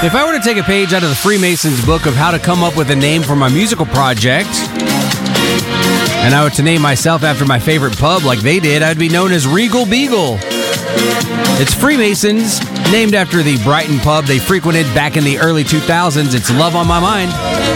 If I were to take a page out of the Freemasons book of how to come up with a name for my musical project, and I were to name myself after my favorite pub like they did, I'd be known as Regal Beagle. It's Freemasons, named after the Brighton pub they frequented back in the early 2000s. It's Love on My Mind.